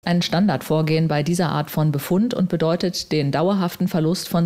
Ein Standardvorgehen bei dieser Art von Befund und bedeutet den dauerhaften Verlust von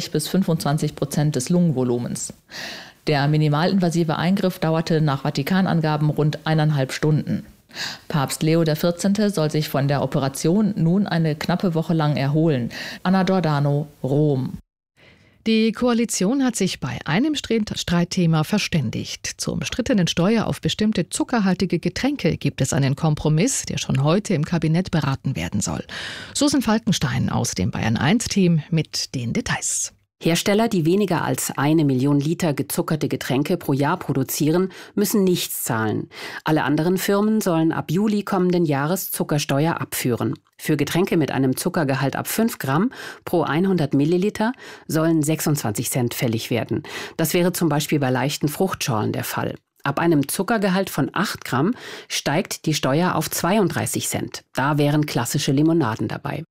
20-25% des Lungenvolumens. Der minimalinvasive Eingriff dauerte nach Vatikanangaben rund 1,5 Stunden. Papst Leo XIV. Soll sich von der Operation nun eine knappe Woche lang erholen. Anna Giordano, Rom. Die Koalition hat sich bei einem Streitthema verständigt. Zur umstrittenen Steuer auf bestimmte zuckerhaltige Getränke gibt es einen Kompromiss, der schon heute im Kabinett beraten werden soll. Susan Falkenstein aus dem Bayern-1-Team mit den Details. Hersteller, die weniger als 1 Million Liter gezuckerte Getränke pro Jahr produzieren, müssen nichts zahlen. Alle anderen Firmen sollen ab Juli kommenden Jahres Zuckersteuer abführen. Für Getränke mit einem Zuckergehalt ab 5 Gramm pro 100 Milliliter sollen 26 Cent fällig werden. Das wäre zum Beispiel bei leichten Fruchtschorlen der Fall. Ab einem Zuckergehalt von 8 Gramm steigt die Steuer auf 32 Cent. Da wären klassische Limonaden dabei.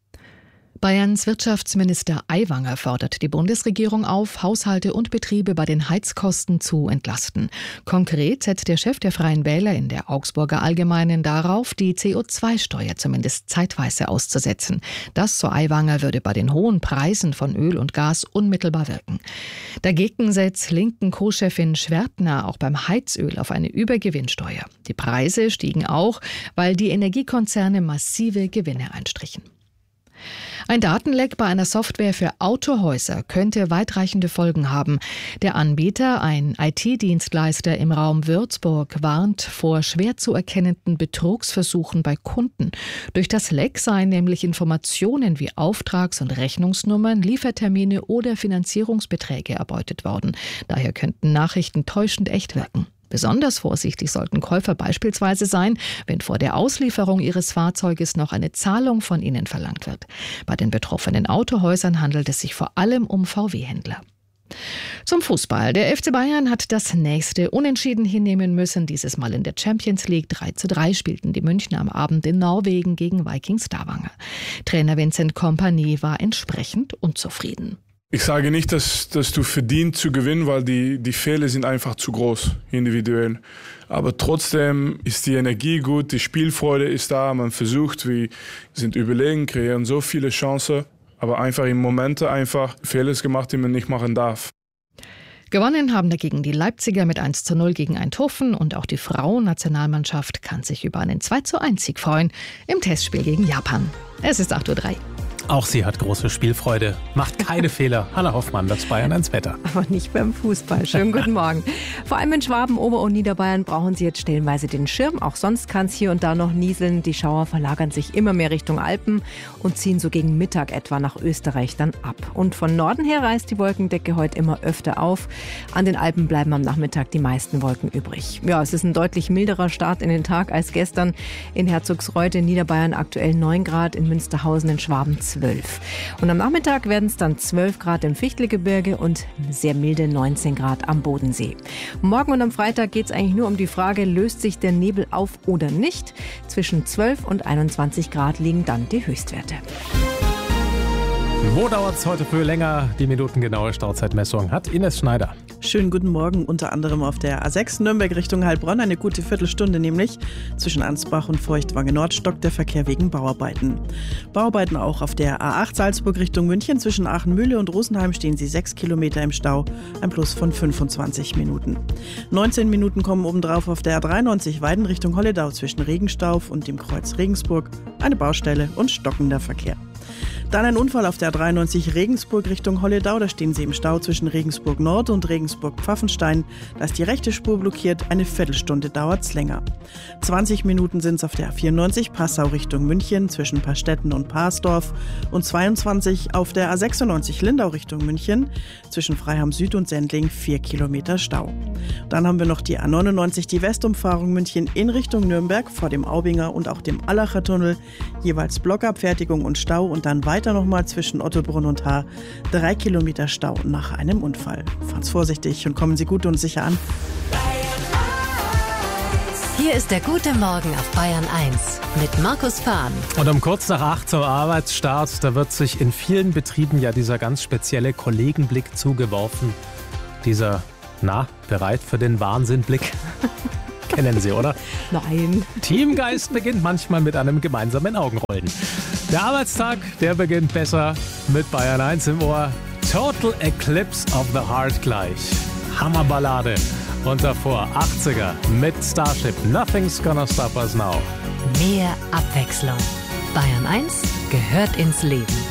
Bayerns Wirtschaftsminister Aiwanger fordert die Bundesregierung auf, Haushalte und Betriebe bei den Heizkosten zu entlasten. Konkret setzt der Chef der Freien Wähler in der Augsburger Allgemeinen darauf, die CO2-Steuer zumindest zeitweise auszusetzen. Das, so Aiwanger, würde bei den hohen Preisen von Öl und Gas unmittelbar wirken. Dagegen setzt linken Co-Chefin Schwertner auch beim Heizöl auf eine Übergewinnsteuer. Die Preise stiegen auch, weil die Energiekonzerne massive Gewinne einstrichen. Ein Datenleck bei einer Software für Autohäuser könnte weitreichende Folgen haben. Der Anbieter, ein IT-Dienstleister im Raum Würzburg, warnt vor schwer zu erkennenden Betrugsversuchen bei Kunden. Durch das Leck seien nämlich Informationen wie Auftrags- und Rechnungsnummern, Liefertermine oder Finanzierungsbeträge erbeutet worden. Daher könnten Nachrichten täuschend echt wirken. Besonders vorsichtig sollten Käufer beispielsweise sein, wenn vor der Auslieferung ihres Fahrzeuges noch eine Zahlung von ihnen verlangt wird. Bei den betroffenen Autohäusern handelt es sich vor allem um VW-Händler. Zum Fußball. Der FC Bayern hat das nächste Unentschieden hinnehmen müssen. Dieses Mal in der Champions League. 3:3 spielten die Münchner am Abend in Norwegen gegen Viking Stavanger. Trainer Vincent Kompany war entsprechend unzufrieden. Ich sage nicht, dass du verdient zu gewinnen, weil die Fehler sind einfach zu groß, individuell. Aber trotzdem ist die Energie gut, die Spielfreude ist da, man versucht, wir sind überlegen, kreieren so viele Chancen, aber einfach im Moment Fehler gemacht, die man nicht machen darf. Gewonnen haben dagegen die Leipziger mit 1:0 gegen Eindhoven und auch die Frauennationalmannschaft kann sich über einen 2:1-Sieg freuen im Testspiel gegen Japan. Es ist 8:03 Uhr. Auch sie hat große Spielfreude, macht keine Fehler. Hanna Hoffmann, das Bayern1 Wetter. Aber nicht beim Fußball. Schönen guten Morgen. Vor allem in Schwaben, Ober- und Niederbayern brauchen Sie jetzt stellenweise den Schirm. Auch sonst kann es hier und da noch nieseln. Die Schauer verlagern sich immer mehr Richtung Alpen und ziehen so gegen Mittag etwa nach Österreich dann ab. Und von Norden her reißt die Wolkendecke heute immer öfter auf. An den Alpen bleiben am Nachmittag die meisten Wolken übrig. Ja, es ist ein deutlich milderer Start in den Tag als gestern. In Herzogsreuth in Niederbayern aktuell 9 Grad, in Münsterhausen in Schwaben 12. Und am Nachmittag werden es dann 12 Grad im Fichtelgebirge und sehr milde 19 Grad am Bodensee. Morgen und am Freitag geht es eigentlich nur um die Frage, löst sich der Nebel auf oder nicht? Zwischen 12 und 21 Grad liegen dann die Höchstwerte. Wo dauert es heute früh länger? Die minutengenaue Stauzeitmessung hat Ines Schneider. Schönen guten Morgen, unter anderem auf der A6 Nürnberg Richtung Heilbronn, eine gute Viertelstunde nämlich. Zwischen Ansbach und Feuchtwange Nord stockt der Verkehr wegen Bauarbeiten. Bauarbeiten auch auf der A8 Salzburg Richtung München. Zwischen Aachenmühle und Rosenheim stehen Sie 6 Kilometer im Stau, ein Plus von 25 Minuten. 19 Minuten kommen obendrauf auf der A93 Weiden Richtung Holledau zwischen Regenstauf und dem Kreuz Regensburg, eine Baustelle und stockender Verkehr. Dann ein Unfall auf der A93 Regensburg Richtung Holledau. Da stehen Sie im Stau zwischen Regensburg Nord und Regensburg Pfaffenstein. Da ist die rechte Spur blockiert. Eine Viertelstunde dauert's länger. 20 Minuten sind es auf der A94 Passau Richtung München zwischen Paarstetten und Paarsdorf. Und 22 auf der A96 Lindau Richtung München zwischen Freiham Süd und Sendling 4 Kilometer Stau. Dann haben wir noch die A99, die Westumfahrung München in Richtung Nürnberg vor dem Aubinger und auch dem Allacher Tunnel. Jeweils Blockabfertigung und Stau und dann weiter nochmal zwischen Ottobrunn und Haar 3 Kilometer Stau nach einem Unfall. Fahren vorsichtig und kommen Sie gut und sicher an. Hier ist der gute Morgen auf Bayern 1 mit Markus Fahn. Und um kurz nach 8 zum Arbeitsstart, da wird sich in vielen Betrieben ja dieser ganz spezielle Kollegenblick zugeworfen. Dieser, bereit für den Wahnsinnblick? Kennen Sie, oder? Nein. Teamgeist beginnt manchmal mit einem gemeinsamen Augenrollen. Der Arbeitstag, der beginnt besser mit Bayern 1 im Ohr. Total Eclipse of the Heart gleich. Hammerballade. Und davor 80er mit Starship. Nothing's gonna stop us now. Mehr Abwechslung. Bayern 1 gehört ins Leben.